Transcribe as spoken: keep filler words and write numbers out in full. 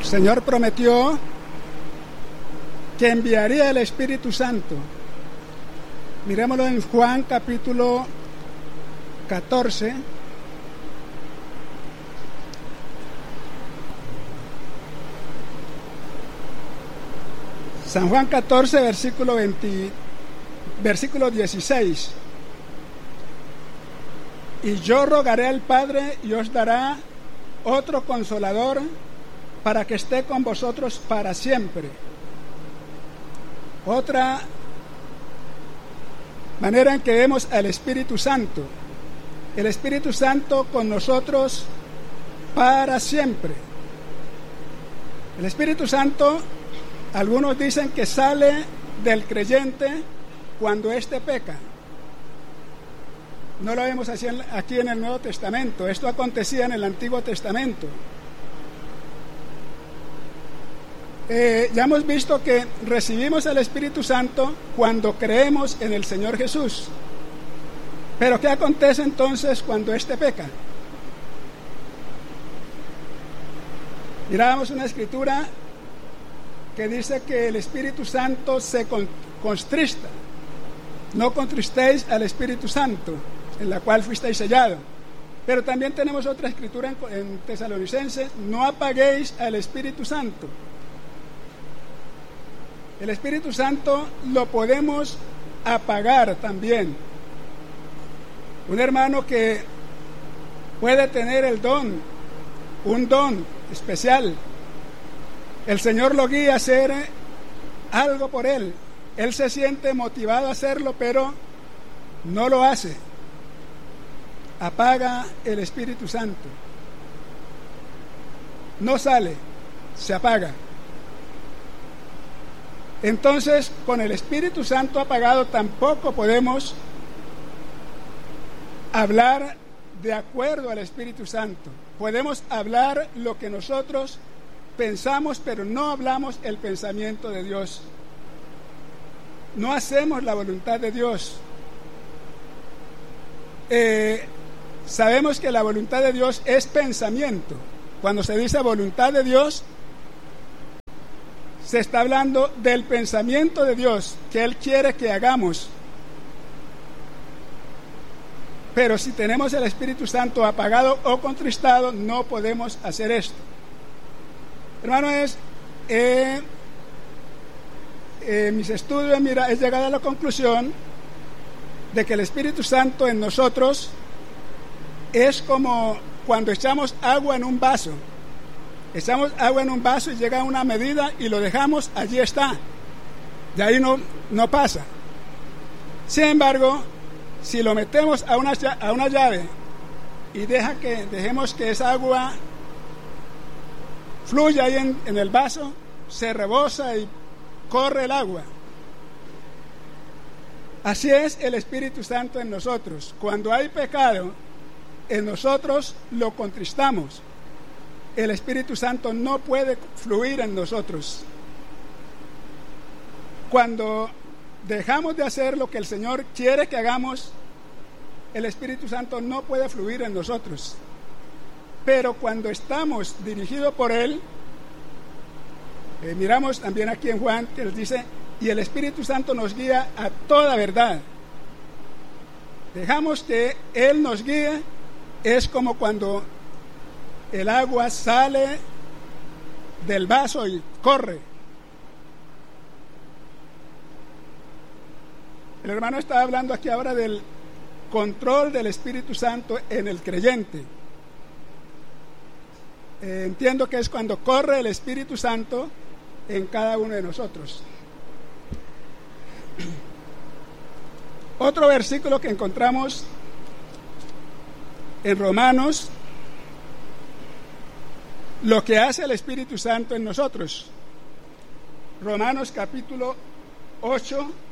Señor prometió que enviaría el Espíritu Santo. Miremoslo en Juan capítulo catorce. San Juan catorce, versículo veinte, versículo dieciséis. Y yo rogaré al Padre y os dará otro consolador para que esté con vosotros para siempre. Otra manera en que vemos al Espíritu Santo. El Espíritu Santo con nosotros para siempre. El Espíritu Santo, algunos dicen que sale del creyente cuando éste peca. No lo vemos así aquí en el Nuevo Testamento. Esto acontecía en el Antiguo Testamento. Eh, ya hemos visto que recibimos el Espíritu Santo cuando creemos en el Señor Jesús. Pero ¿qué acontece entonces cuando éste peca? Mirábamos una escritura que dice que el Espíritu Santo se contrista. No contristéis al Espíritu Santo, en la cual fuisteis sellados. Pero también tenemos otra escritura en, en Tesalonicenses: no apaguéis al Espíritu Santo. El Espíritu Santo lo podemos apagar también. Un hermano que puede tener el don, un don especial, el Señor lo guía a hacer algo por él. Él se siente motivado a hacerlo, pero no lo hace. Apaga el Espíritu Santo. No sale, se apaga. Entonces, con el Espíritu Santo apagado tampoco podemos hablar de acuerdo al Espíritu Santo. Podemos hablar lo que nosotros pensamos, pero no hablamos el pensamiento de Dios. No hacemos la voluntad de Dios. Eh, sabemos que la voluntad de Dios es pensamiento. Cuando se dice voluntad de Dios, se está hablando del pensamiento de Dios, que Él quiere que hagamos. Pero si tenemos el Espíritu Santo apagado o contristado, no podemos hacer esto. Hermanos, eh, eh, mis estudios, mira, he llegado a la conclusión de que el Espíritu Santo en nosotros es como cuando echamos agua en un vaso. Echamos agua en un vaso y llega a una medida y lo dejamos, allí está. De ahí no, no pasa. Sin embargo, si lo metemos a una, a una llave y deja que, dejemos que esa agua fluya ahí en, en el vaso, se rebosa y corre el agua. Así es el Espíritu Santo en nosotros. Cuando hay pecado, en nosotros lo contristamos. El Espíritu Santo no puede fluir en nosotros. Cuando dejamos de hacer lo que el Señor quiere que hagamos, el Espíritu Santo no puede fluir en nosotros. Pero cuando estamos dirigidos por Él, eh, miramos también aquí en Juan que Él dice, y el Espíritu Santo nos guía a toda verdad. Dejamos que Él nos guíe. Es como cuando el agua sale del vaso y corre. El hermano está hablando aquí ahora del control del Espíritu Santo en el creyente. Eh, entiendo que es cuando corre el Espíritu Santo en cada uno de nosotros. Otro versículo que encontramos en Romanos, lo que hace el Espíritu Santo en nosotros. Romanos capítulo ocho,